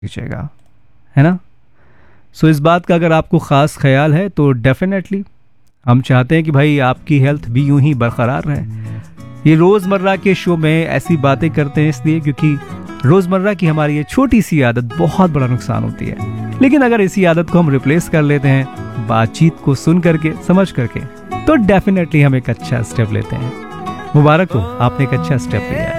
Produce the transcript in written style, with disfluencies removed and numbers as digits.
खींचेगा, है ना। सो इस बात का अगर आपको ख़ास ख्याल है तो डेफिनेटली हम चाहते हैं कि भाई आपकी हेल्थ भी यूं ही बरकरार रहे। ये रोज़मर्रा के शो में ऐसी बातें करते हैं इसलिए क्योंकि रोज़मर्रा की हमारी ये छोटी सी आदत बहुत बड़ा नुकसान होती है। लेकिन अगर इसी आदत को हम रिप्लेस कर लेते हैं बातचीत को सुन करके, समझ करके, तो डेफिनेटली हम एक अच्छा स्टेप लेते हैं। मुबारक हो, आपने एक अच्छा स्टेप लिया है।